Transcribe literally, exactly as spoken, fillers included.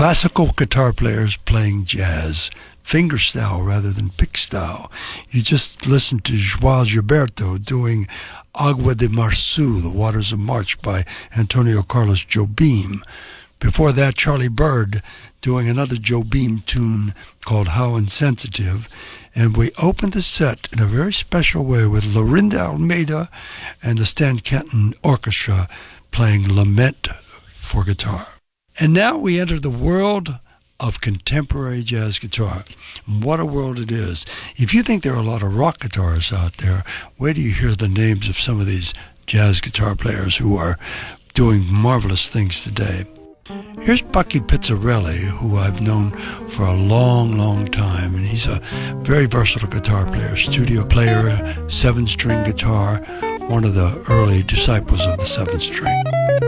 classical guitar players playing jazz, fingerstyle rather than pick style. You just listened to Joao Gilberto doing Agua de Marçu, The Waters of March by Antonio Carlos Jobim. Before that, Charlie Byrd doing another Jobim tune called How Insensitive. And we opened the set in a very special way with Lorinda Almeida and the Stan Kenton Orchestra playing Lament for guitar. And now we enter the world of contemporary jazz guitar. What a world it is. If you think there are a lot of rock guitarists out there, wait till you hear the names of some of these jazz guitar players who are doing marvelous things today. Here's Bucky Pizzarelli, who I've known for a long, long time, and he's a very versatile guitar player, studio player, seven-string guitar, one of the early disciples of the seven-string.